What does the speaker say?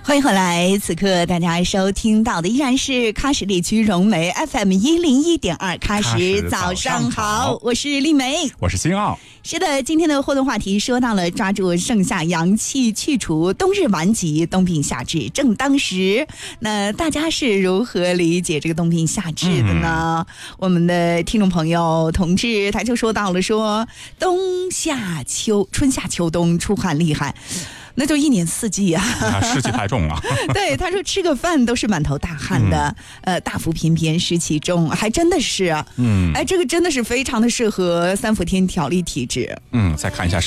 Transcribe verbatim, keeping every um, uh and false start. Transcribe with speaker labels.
Speaker 1: 欢迎回来，此刻大家收听到的依然是喀什地区融媒 F M 一零一点二，喀什早上好，我是丽梅，
Speaker 2: 我是新奥。
Speaker 1: 是的，今天的互动话题说到了抓住盛夏阳气，去除冬日晚疾，冬病夏治正当时。那大家是如何理解这个冬病夏治的呢？嗯、我们的听众朋友同志他就说到了说，冬夏秋春夏秋冬出汗厉害。那就一年四季啊，
Speaker 2: 湿气太重了。
Speaker 1: 对，他说吃个饭都是满头大汗的，嗯、呃，大腹便便湿气重，还真的是，嗯，哎，这个真的是非常的适合三伏天调理体质。
Speaker 2: 嗯，再看一下。